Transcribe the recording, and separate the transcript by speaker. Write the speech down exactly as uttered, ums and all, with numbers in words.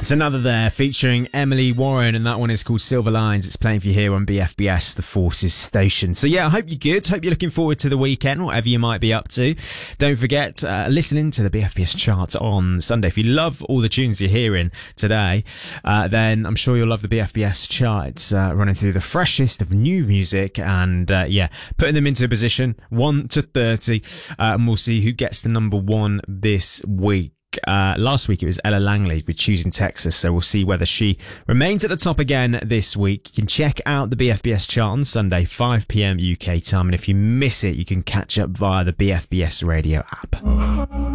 Speaker 1: It's another there featuring Emily Warren, and that one is called Silver Lines. It's playing for you here on B F B S, the Forces station. So yeah, I hope you're good. Hope you're looking forward to the weekend, whatever you might be up to. Don't forget, uh, listening to the B F B S chart on Sunday. If you love all the tunes you're hearing today, uh, then I'm sure you'll love the B F B S chart. It's uh, running through the freshest of new music and uh, yeah, putting them into a position one to thirty, uh, and we'll see who gets the number one this week. Uh, last week it was Ella Langley with Choosing Texas, so we'll see whether she remains at the top again this week. You can check out the B F B S chart on Sunday, five p.m. U K time, and if you miss it, you can catch up via the B F B S radio app.